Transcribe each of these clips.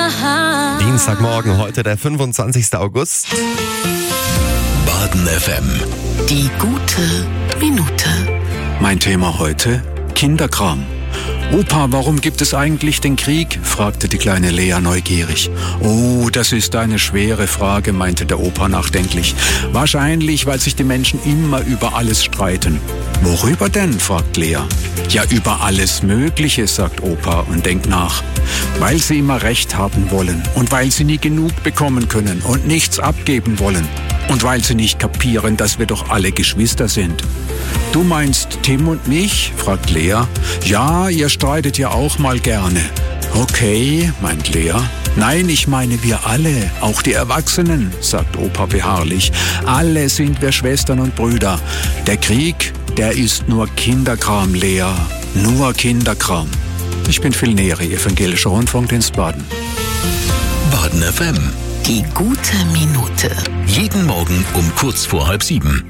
Dienstagmorgen, heute der 25. August. Baden FM. Die gute Minute. Mein Thema heute: Kinderkram. Opa, warum gibt es eigentlich den Krieg? Fragte die kleine Lea neugierig. Oh, das ist eine schwere Frage, meinte der Opa nachdenklich. Wahrscheinlich, weil sich die Menschen immer über alles streiten. Worüber denn? Fragt Lea. Ja, über alles Mögliche, sagt Opa und denkt nach. Weil sie immer Recht haben wollen und weil sie nie genug bekommen können und nichts abgeben wollen. Und weil sie nicht kapieren, dass wir doch alle Geschwister sind. Du meinst Tim und mich? Fragt Lea. Ja, ihr streitet ja auch mal gerne. Okay, meint Lea. Nein, ich meine wir alle, auch die Erwachsenen, sagt Opa beharrlich. Alle sind wir Schwestern und Brüder. Der Krieg, der ist nur Kinderkram, Lea. Nur Kinderkram. Ich bin Phil Neri, Evangelischer Rundfunkdienst Baden. Baden FM. Die gute Minute. Jeden Morgen um kurz vor 6:30.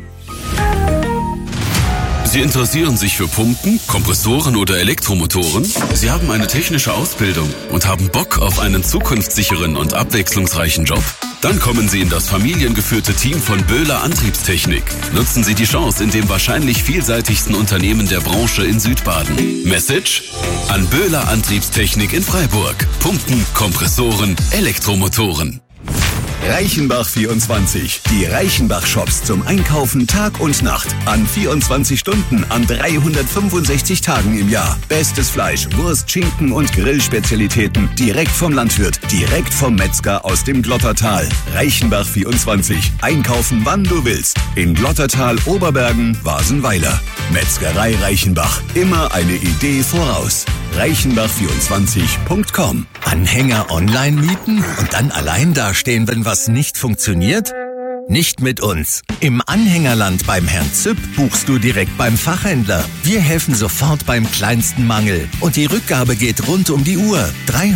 Sie interessieren sich für Pumpen, Kompressoren oder Elektromotoren? Sie haben eine technische Ausbildung und haben Bock auf einen zukunftssicheren und abwechslungsreichen Job? Dann kommen Sie in das familiengeführte Team von Böhler Antriebstechnik. Nutzen Sie die Chance in dem wahrscheinlich vielseitigsten Unternehmen der Branche in Südbaden. Message? An Böhler Antriebstechnik in Freiburg. Pumpen, Kompressoren, Elektromotoren. Reichenbach24. Die Reichenbach-Shops zum Einkaufen Tag und Nacht. An 24 Stunden, an 365 Tagen im Jahr. Bestes Fleisch, Wurst, Schinken und Grillspezialitäten. Direkt vom Landwirt, direkt vom Metzger aus dem Glottertal. Reichenbach24. Einkaufen, wann du willst. In Glottertal, Oberbergen, Wasenweiler. Metzgerei Reichenbach. Immer eine Idee voraus. Reichenbach24.com. Anhänger online mieten und dann allein dastehen, wenn was nicht funktioniert? Nicht mit uns. Im Anhängerland beim Herrn Züpp buchst du direkt beim Fachhändler. Wir helfen sofort beim kleinsten Mangel. Und die Rückgabe geht rund um die Uhr.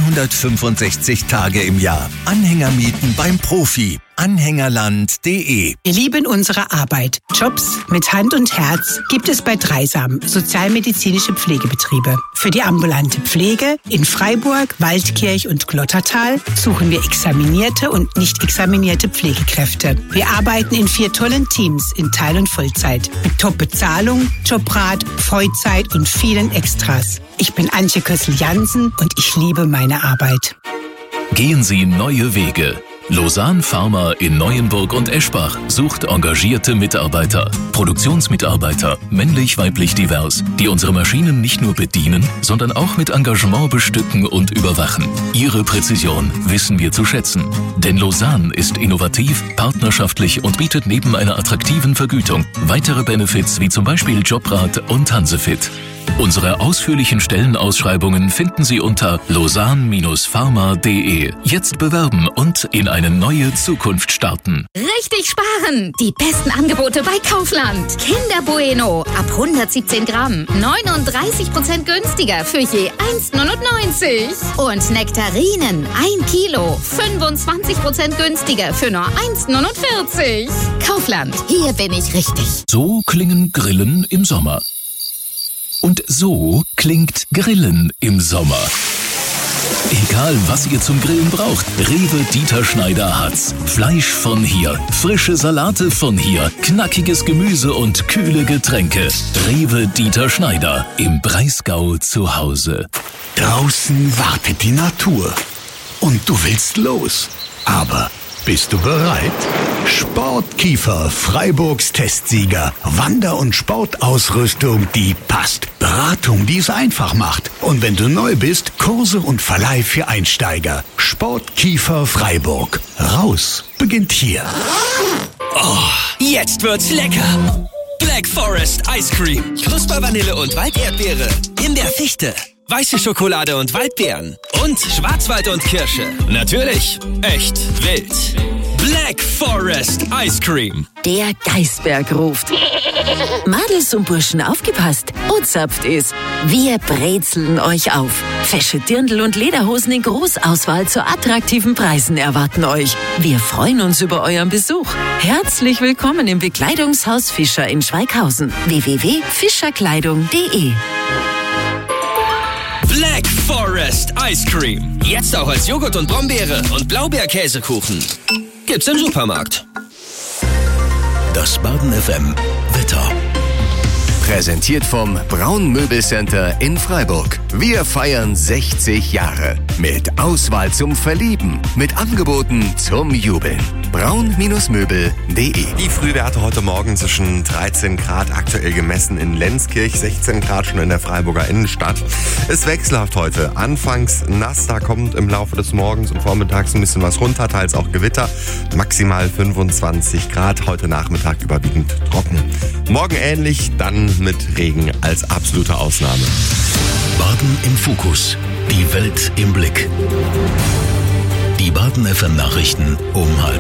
365 Tage im Jahr. Anhänger mieten beim Profi. Anhängerland.de. Wir lieben unsere Arbeit. Jobs mit Hand und Herz gibt es bei Dreisam, sozialmedizinische Pflegebetriebe. Für die ambulante Pflege in Freiburg, Waldkirch und Glottertal suchen wir examinierte und nicht examinierte Pflegekräfte. Wir arbeiten in 4 tollen Teams in Teil- und Vollzeit. Mit Top-Bezahlung, Jobrat, Freizeit und vielen Extras. Ich bin Antje Kössel-Jansen und ich liebe meine Arbeit. Gehen Sie neue Wege. Lausanne Pharma in Neuenburg und Eschbach sucht engagierte Mitarbeiter, Produktionsmitarbeiter, männlich-weiblich divers, die unsere Maschinen nicht nur bedienen, sondern auch mit Engagement bestücken und überwachen. Ihre Präzision wissen wir zu schätzen. Denn Lausanne ist innovativ, partnerschaftlich und bietet neben einer attraktiven Vergütung weitere Benefits wie zum Beispiel Jobrat und Hansefit. Unsere ausführlichen Stellenausschreibungen finden Sie unter lausanne-pharma.de. Jetzt bewerben und in eine neue Zukunft starten. Richtig sparen! Die besten Angebote bei Kaufland. Kinder Bueno ab 117 Gramm. 39% günstiger für je 1,99. Und Nektarinen 1 Kilo. 25% günstiger für nur 1,49. Kaufland, hier bin ich richtig. So klingen Grillen im Sommer. Und so klingt Grillen im Sommer. Egal, was ihr zum Grillen braucht, Rewe Dieter Schneider hat's. Fleisch von hier, frische Salate von hier, knackiges Gemüse und kühle Getränke. Rewe Dieter Schneider im Breisgau zu Hause. Draußen wartet die Natur. Und du willst los. Aber bist du bereit? Sportkiefer, Freiburgs Testsieger. Wander- und Sportausrüstung, die passt. Beratung, die es einfach macht. Und wenn du neu bist, Kurse und Verleih für Einsteiger. Sportkiefer Freiburg. Raus beginnt hier. Oh, jetzt wird's lecker. Black Forest Ice Cream. Knusper Vanille und Walderdbeere. Himbeer-Fichte. Weiße Schokolade und Waldbeeren. Und Schwarzwald und Kirsche. Natürlich echt wild. Black Forest Ice Cream. Der Geisberg ruft. Madels und Burschen, aufgepasst. Ozapft ist. Wir brezeln euch auf. Fesche Dirndl und Lederhosen in Großauswahl zu attraktiven Preisen erwarten euch. Wir freuen uns über euren Besuch. Herzlich willkommen im Bekleidungshaus Fischer in Schweighausen. www.fischerkleidung.de. Black Forest Ice Cream. Jetzt auch als Joghurt und Brombeere und Blaubeerkäsekuchen. Gibt's im Supermarkt. Das Baden FM Wetter. Präsentiert vom Braun Möbelcenter in Freiburg. Wir feiern 60 Jahre. Mit Auswahl zum Verlieben. Mit Angeboten zum Jubeln. braun-möbel.de. Die Frühwerte heute Morgen zwischen 13 Grad aktuell gemessen in Lenzkirch, 16 Grad schon in der Freiburger Innenstadt. Es wechselhaft heute. Anfangs nass, da kommt im Laufe des Morgens und Vormittags ein bisschen was runter, teils auch Gewitter. Maximal 25 Grad, heute Nachmittag überwiegend trocken. Morgen ähnlich, dann mit Regen als absolute Ausnahme. Baden im Fokus. Die Welt im Blick. Die Baden FM Nachrichten um 12:30.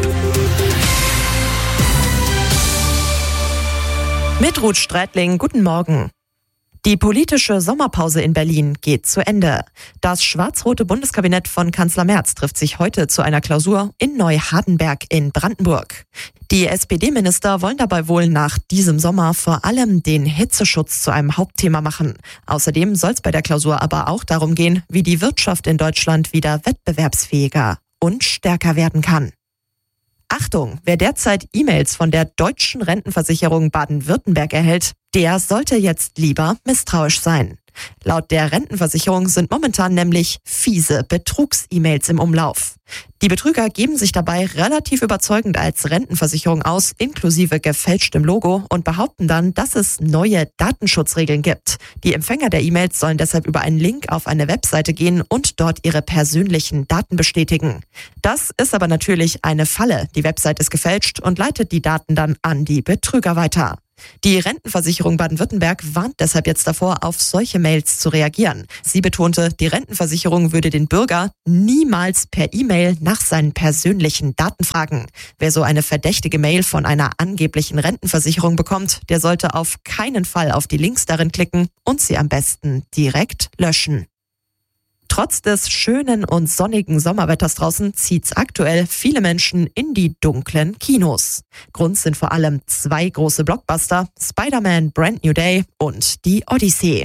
Mit Ruth Streitling, guten Morgen. Die politische Sommerpause in Berlin geht zu Ende. Das schwarz-rote Bundeskabinett von Kanzler Merz trifft sich heute zu einer Klausur in Neuhardenberg in Brandenburg. Die SPD-Minister wollen dabei wohl nach diesem Sommer vor allem den Hitzeschutz zu einem Hauptthema machen. Außerdem soll es bei der Klausur aber auch darum gehen, wie die Wirtschaft in Deutschland wieder wettbewerbsfähiger und stärker werden kann. Achtung, wer derzeit E-Mails von der Deutschen Rentenversicherung Baden-Württemberg erhält, der sollte jetzt lieber misstrauisch sein. Laut der Rentenversicherung sind momentan nämlich fiese Betrugs-E-Mails im Umlauf. Die Betrüger geben sich dabei relativ überzeugend als Rentenversicherung aus, inklusive gefälschtem Logo, und behaupten dann, dass es neue Datenschutzregeln gibt. Die Empfänger der E-Mails sollen deshalb über einen Link auf eine Webseite gehen und dort ihre persönlichen Daten bestätigen. Das ist aber natürlich eine Falle. Die Website ist gefälscht und leitet die Daten dann an die Betrüger weiter. Die Rentenversicherung Baden-Württemberg warnt deshalb jetzt davor, auf solche Mails zu reagieren. Sie betonte, die Rentenversicherung würde den Bürger niemals per E-Mail nach seinen persönlichen Daten fragen. Wer so eine verdächtige Mail von einer angeblichen Rentenversicherung bekommt, der sollte auf keinen Fall auf die Links darin klicken und sie am besten direkt löschen. Trotz des schönen und sonnigen Sommerwetters draußen zieht's aktuell viele Menschen in die dunklen Kinos. Grund sind vor allem 2 große Blockbuster, Spider-Man Brand New Day und die Odyssee.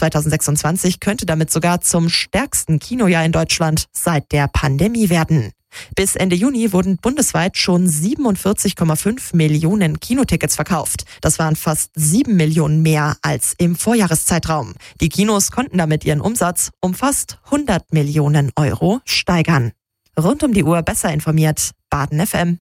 2026 könnte damit sogar zum stärksten Kinojahr in Deutschland seit der Pandemie werden. Bis Ende Juni wurden bundesweit schon 47,5 Millionen Kinotickets verkauft. Das waren fast 7 Millionen mehr als im Vorjahreszeitraum. Die Kinos konnten damit ihren Umsatz um fast 100 Millionen Euro steigern. Rund um die Uhr besser informiert, Baden FM.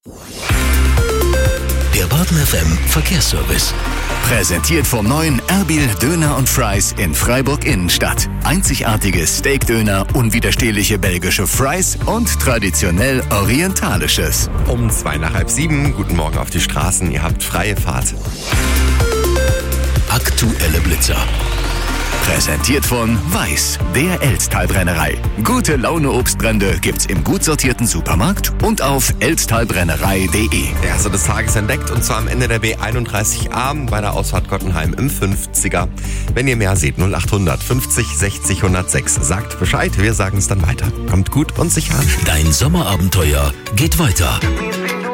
Der Baden FM Verkehrsservice. Präsentiert vom neuen Erbil Döner und Fries in Freiburg Innenstadt. Einzigartige Steakdöner, unwiderstehliche belgische Fries und traditionell orientalisches. Um 6:55, guten Morgen auf die Straßen, ihr habt freie Fahrt. Aktuelle Blitzer. Präsentiert von Weiß, der Elztalbrennerei. Gute Laune Obstbrände gibt's im gut sortierten Supermarkt und auf elztalbrennerei.de. Der erste des Tages entdeckt, und zwar am Ende der B31a bei der Ausfahrt Gottenheim im 50er. Wenn ihr mehr seht, 0800 50 60 106. Sagt Bescheid, wir sagen es dann weiter. Kommt gut und sicher an. Dein Sommerabenteuer geht weiter.